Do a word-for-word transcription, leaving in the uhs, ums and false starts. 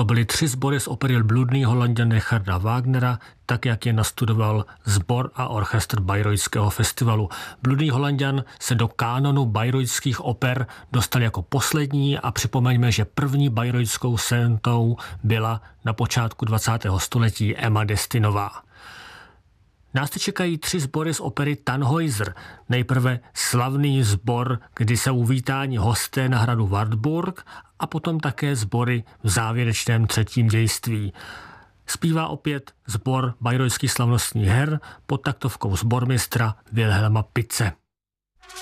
byly tři sbory z opery Bludný Holanďan Richarda Wagnera, tak jak je nastudoval sbor a orchestr Bayreuthského festivalu. Bludný Holanďan se do kánonu bayreuthských oper dostal jako poslední a připomeňme, že první bayreuthskou sentou byla na počátku dvacátého století Emma Destinová. Nás teď čekají tři sbory z opery Tannhäuser. Nejprve slavný sbor, kdy se uvítání hosté na hradu Wartburg, a potom také sbory v závěrečném třetím dějství. Zpívá opět sbor Bayreuthských slavnostních her pod taktovkou sbormistra Wilhelma Pitze.